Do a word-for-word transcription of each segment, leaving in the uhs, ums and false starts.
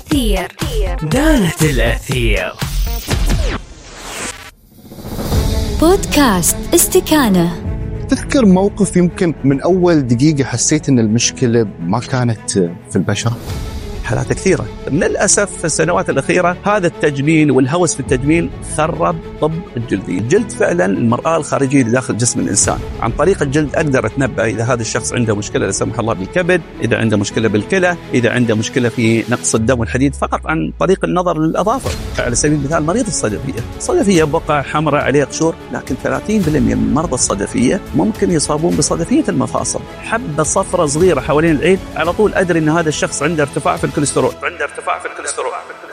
الأثير. دانة الأثير. بودكاست استكانة. تذكر موقف يمكن من أول دقيقة حسيت أن المشكلة ما كانت في البشر؟ حالات كثيرة للأسف في السنوات الأخيرة. هذا التجميل والهوس في التجميل خرب طب الجلدي. الجلد فعلا المرآة الخارجية لداخل جسم الإنسان. عن طريق الجلد أقدر أتنبأ إذا هذا الشخص عنده مشكلة لا سمح الله بالكبد، إذا عنده مشكلة بالكلى، إذا عنده مشكلة في نقص الدم والحديد، فقط عن طريق النظر للأظافر. على سبيل المثال مريض الصدفية، الصدفية بقع حمراء عليها قشور، لكن ثلاثين بالمئة من مرضى الصدفية ممكن يصابون بصدفية المفاصل. حبة صفرة صغيرة حوالين العين على طول أدري أن هذا الشخص عنده ارتفاع في الكوليسترول. عنده ارتفاع في الكوليسترول.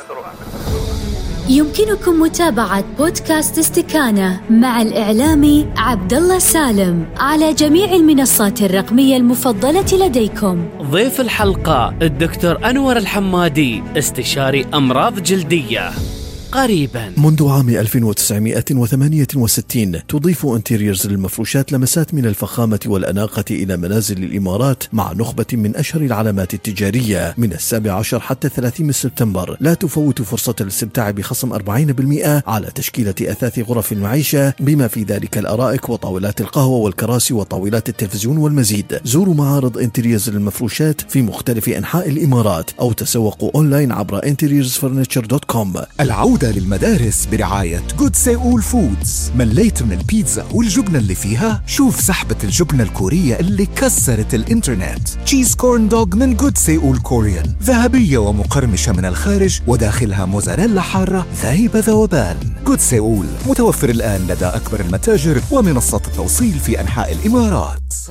يمكنكم متابعة بودكاست استكانة مع الإعلامي عبد الله سالم على جميع المنصات الرقمية المفضلة لديكم. ضيف الحلقة الدكتور أنور الحمادي، استشاري أمراض جلدية. قريبا. منذ عام ألف وتسعمائة وثمانية وستين تضيف انتيريورز للمفروشات لمسات من الفخامة والأناقة إلى منازل الإمارات مع نخبة من أشهر العلامات التجارية. من السابع عشر حتى ثلاثين من سبتمبر لا تفوت فرصة الاستمتاع بخصم أربعين بالمئة على تشكيلة أثاث غرف المعيشة، بما في ذلك الأرائك وطاولات القهوة والكراسي وطاولات التلفزيون والمزيد. زوروا معارض انتيريورز للمفروشات في مختلف أنحاء الإمارات أو تسوقوا أونلاين عبر انتيريورز فرنتشر دوت كوم. العودة للمدارس برعاية جود سيول فودز. مليت من البيتزا والجبنة اللي فيها؟ شوف سحبة الجبنة الكورية اللي كسرت الانترنت. تشيز كورن دوغ من جود سيول كوريان، ذهبية ومقرمشة من الخارج وداخلها موزاريلا حارة ذايبة ذوبان. جود سيول متوفر الآن لدى أكبر المتاجر ومنصات التوصيل في أنحاء الإمارات.